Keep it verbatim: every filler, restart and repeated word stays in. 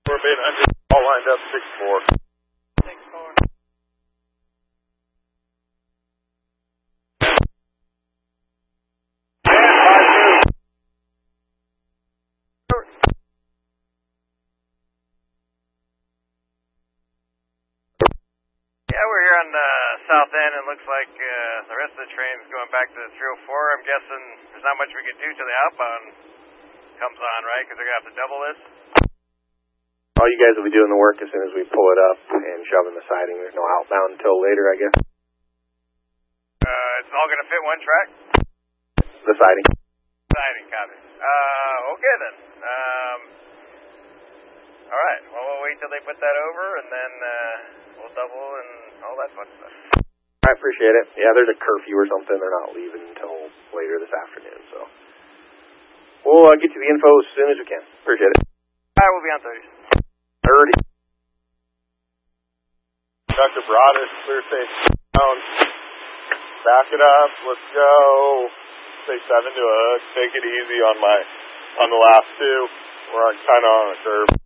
We're being under all lined up six four. six four. Yeah, we're here on the south end. It looks like uh, the rest of the train's going back to the three oh four. I'm guessing there's not much we can do till the outbound comes on, right? Because they're going to have to double this. All you guys will be doing the work as soon as we pull it up and shoving the siding. There's no outbound until later, I guess. Uh, it's all going to fit one track? The siding. Siding, copy. Uh, okay then. Um, all right. Well, we'll wait till they put that over, and then uh, we'll double and all that fun stuff. I appreciate it. Yeah, there's a curfew or something. They're not leaving until later this afternoon, so we'll uh, get you the info as soon as we can. Appreciate it. All right, we'll be on thirty. thirty. Doctor Broadus, clear safe down. Back it up. Let's go. Say seven to a hook. Take it easy on my on the last two. We're on kind of on a curve.